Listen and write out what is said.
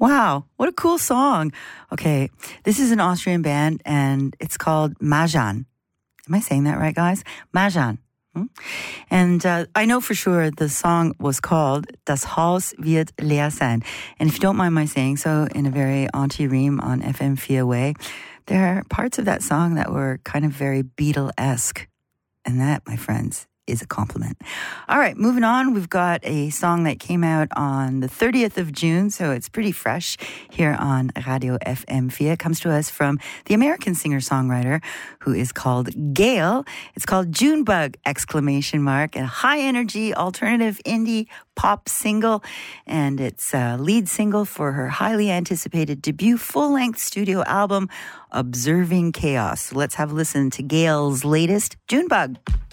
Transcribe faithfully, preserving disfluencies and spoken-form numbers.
Wow, what a cool song. Okay, this is an Austrian band and it's called Majan. Am I saying that right, guys? Majan. Hmm? And uh, I know for sure the song was called Das Haus wird leer sein. And if you don't mind my saying so in a very Auntie Ream on F M four way, there are parts of that song that were kind of very Beatle-esque. And that, my friends, is a compliment. All right, moving on. We've got a song that came out on the thirtieth of June, so it's pretty fresh here on Radio F M four. It comes to us from the American singer-songwriter who is called Gail. It's called Junebug, exclamation mark, a high-energy alternative indie pop single, and it's a lead single for her highly anticipated debut full-length studio album, Observing Chaos. So let's have a listen to Gail's latest, Junebug.